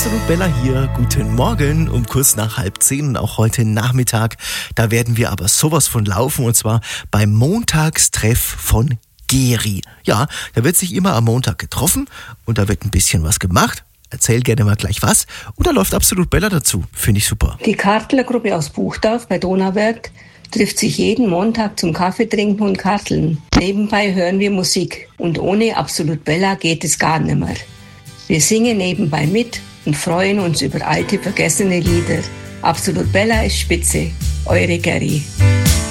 Absolut Bella hier, guten Morgen um kurz nach 9:30 und auch heute Nachmittag, da werden wir aber sowas von laufen und zwar beim Montagstreff von Geri. Ja, da wird sich immer am Montag getroffen und da wird ein bisschen was gemacht. Erzähl gerne mal gleich was und da läuft Absolut Bella dazu, finde ich super. Die Kartlergruppe aus Buchdorf bei Donauwörth trifft sich jeden Montag zum Kaffee trinken und Karteln. Nebenbei hören wir Musik und ohne Absolut Bella geht es gar nimmer. Wir singen nebenbei mit und freuen uns über alte, vergessene Lieder. Absolut Bella ist spitze. Eure Geri.